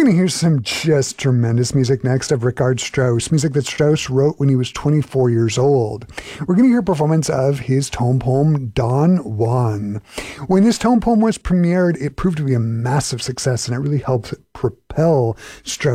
going to hear some just tremendous music next of Richard Strauss, music that Strauss wrote when he was 24 years old. We're going to hear a performance of his tone poem, Don Juan. When this tone poem was premiered, it proved to be a massive success, and it really helped propel Strauss